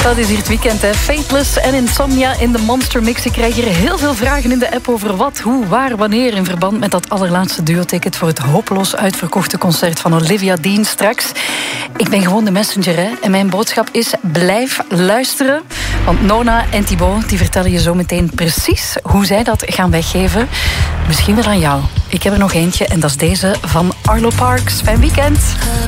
Dat is hier het weekend, hè. Fateless en Insomnia in de Monster Mix. Ik krijg hier heel veel vragen in de app over wat, hoe, waar, wanneer... in verband met dat allerlaatste duo-ticket voor het hopeloos uitverkochte concert van Olivia Dean straks. Ik ben gewoon de messenger, hè. En mijn boodschap is, blijf luisteren. Want Nona en Thibaut die vertellen je zo meteen precies hoe zij dat gaan weggeven. Misschien wel aan jou. Ik heb er nog eentje en dat is deze van Arlo Parks. Fijn weekend.